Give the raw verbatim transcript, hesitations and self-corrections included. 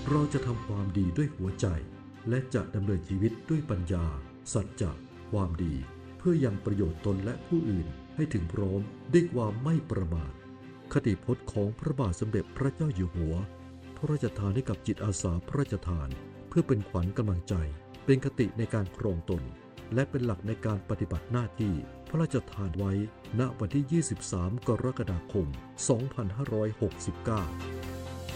เราจะทำความดีด้วยหัวใจและจะดำเนินชีวิตด้วยปัญญาสัจจะความดีเพื่อยังประโยชน์ตนและผู้อื่นให้ถึงพร้อมด้วยความไม่ประมาทคติพจน์ของพระบาทสมเด็จพระเจ้าอยู่หัวพระราชทานให้กับจิตอาสาพระราชทานเพื่อเป็นขวัญกำลังใจเป็นคติในการครองตนและเป็นหลักในการปฏิบัติหน้าที่พระราชทานไว้ณวันที่ยี่สิบสามกรกฎาคมสองพันห้าร้อยหกสิบเก้า